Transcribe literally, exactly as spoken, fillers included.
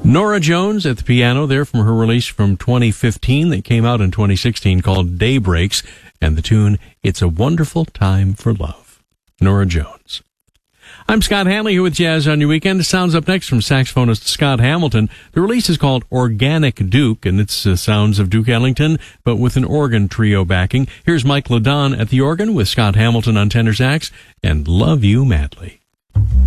Norah Jones at the piano there from her release from twenty fifteen that came out in twenty sixteen called Daybreaks, and the tune It's a Wonderful Time for Love. Norah Jones. I'm Scott Hanley here with Jazz on Your Weekend. The sounds up next from saxophonist Scott Hamilton. The release is called Organic Duke, and it's uh, sounds of Duke Ellington, but with an organ trio backing. Here's Mike LeDon at the organ with Scott Hamilton on tenor sax, and Love You Madly.